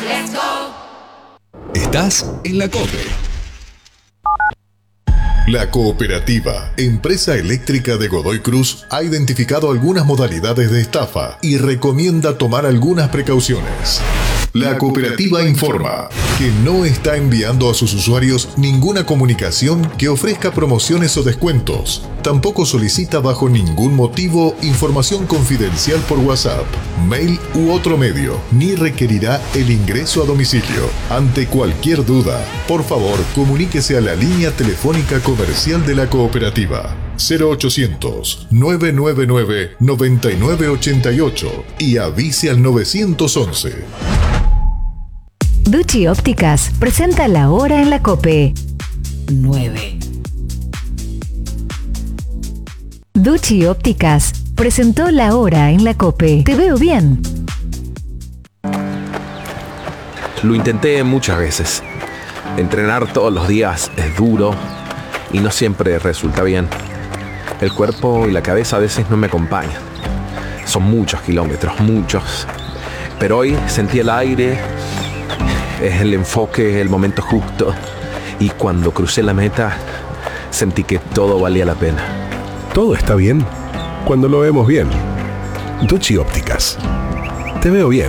Let's go. Estás en la COPE. La Cooperativa, empresa eléctrica de Godoy Cruz, ha identificado algunas modalidades de estafa y recomienda tomar algunas precauciones. La cooperativa informa que no está enviando a sus usuarios ninguna comunicación que ofrezca promociones o descuentos. Tampoco solicita bajo ningún motivo información confidencial por WhatsApp, mail u otro medio, ni requerirá el ingreso a domicilio. Ante cualquier duda, por favor, comuníquese a la línea telefónica comercial de la cooperativa 0800-999-9988 y avise al 911. Ducci Ópticas presenta la hora en la COPE. 9. Ducci Ópticas presentó la hora en la COPE. Te veo bien. Lo intenté muchas veces. Entrenar todos los días es duro y no siempre resulta bien. El cuerpo y la cabeza a veces no me acompañan. Son muchos kilómetros, muchos. Pero hoy sentí el aire, es el enfoque, el momento justo. Y cuando crucé la meta, sentí que todo valía la pena. Todo está bien cuando lo vemos bien. Ducci Ópticas. Te veo bien.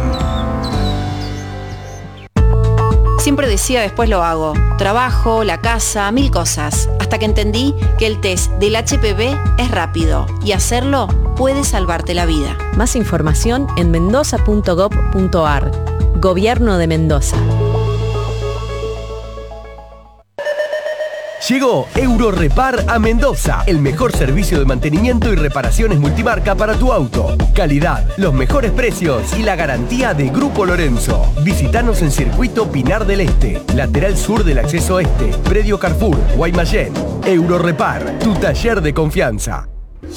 Siempre decía después lo hago. Trabajo, la casa, 1000 cosas. Hasta que entendí que el test del HPV es rápido y hacerlo puede salvarte la vida. Más información en mendoza.gov.ar. Gobierno de Mendoza. Llegó Eurorepar a Mendoza, el mejor servicio de mantenimiento y reparaciones multimarca para tu auto. Calidad, los mejores precios y la garantía de Grupo Lorenzo. Visítanos en Circuito Pinar del Este, lateral sur del acceso este, predio Carrefour, Guaymallén. Eurorepar, tu taller de confianza.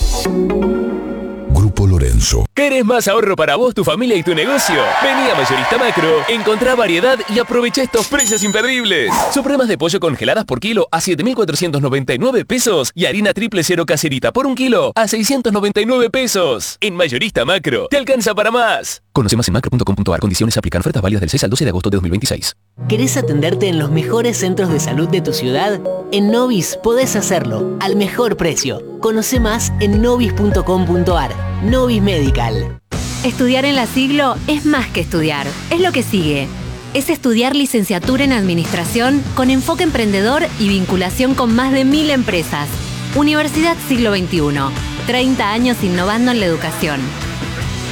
Grupo Lorenzo. ¿Querés más ahorro para vos, tu familia y tu negocio? Vení a Mayorista Macro, encontrá variedad y aprovecha estos precios imperdibles. Supremas de pollo congeladas por kilo a 7.499 pesos y harina triple cero caserita por 1 kilo a 699 pesos. En Mayorista Macro, te alcanza para más. Conoce más en macro.com.ar. Condiciones aplican. Ofertas válidas del 6 al 12 de agosto de 2026. ¿Querés atenderte en los mejores centros de salud de tu ciudad? En Novis podés hacerlo al mejor precio. Conoce más en novis.com.ar. Novis Medical. Estudiar en la Siglo es más que estudiar, es lo que sigue. Es estudiar licenciatura en Administración con enfoque emprendedor y vinculación con más de 1000 empresas. Universidad Siglo XXI, 30 años innovando en la educación.